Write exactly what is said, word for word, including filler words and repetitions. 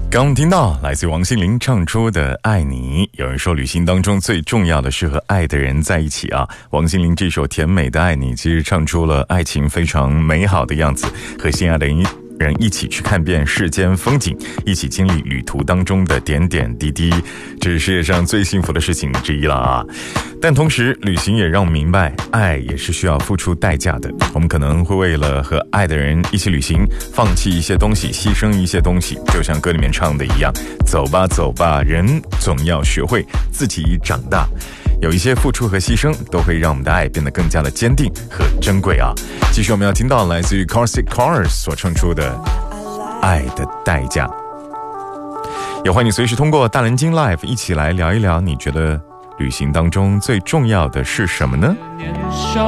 刚我们听到来自王心凌唱出的《爱你》，有人说旅行当中最重要的是和爱的人在一起啊。王心凌这首甜美的《爱你》其实唱出了爱情非常美好的样子，和心爱的人人一起去看遍世间风景，一起经历旅途当中的点点滴滴，这是世界上最幸福的事情之一了啊。但同时旅行也让我们明白，爱也是需要付出代价的。我们可能会为了和爱的人一起旅行，放弃一些东西，牺牲一些东西，就像歌里面唱的一样，走吧走吧，人总要学会自己长大。有一些付出和牺牲都会让我们的爱变得更加的坚定和珍贵啊。继续我们要听到来自于 Carstic Cars 所唱出的爱的代价。也欢迎你随时通过大蓝鲸 Live 一起来聊一聊，你觉得旅行当中最重要的是什么呢？